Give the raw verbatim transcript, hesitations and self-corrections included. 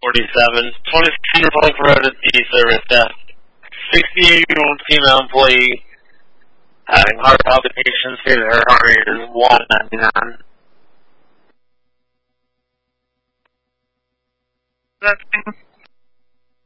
forty-seven. twenty-seven report for residency service death. sixty-eight-year-old female employee having heart palpitations, stated her heart rate is one ninety-nine. That thing?